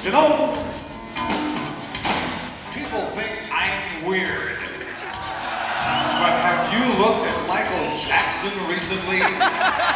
You know, people think I'm weird. But have you looked at Michael Jackson recently?